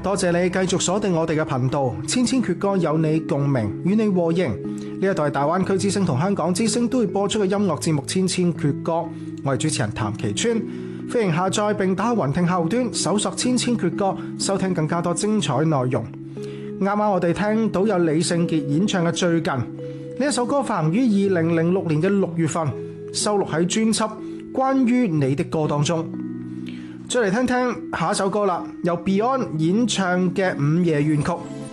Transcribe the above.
多謝你繼續鎖定我哋嘅頻道，千千闕歌有你共鳴，與你和應。呢一代大灣區之聲同香港之聲都會播出嘅音樂節目《千千闕歌》，我係主持人譚其川。歡迎下載並打開雲聽客戶端，搜索《千千闕歌》，收聽更加多精彩內容。啱啱我哋聽到有李聖傑演唱嘅《最近》，呢一首歌發行於2006年嘅6月份，收錄喺專輯《關於你的歌》當中。再嚟聽聽下一首歌啦，由 Beyond 演唱嘅《午夜怨曲》。